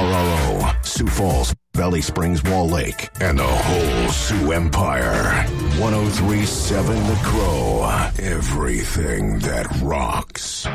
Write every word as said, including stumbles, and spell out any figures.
R R O, Sioux Falls, Valley Springs, Wall Lake, and the whole Sioux Empire. one oh three point seven The Crow. Everything that rocks.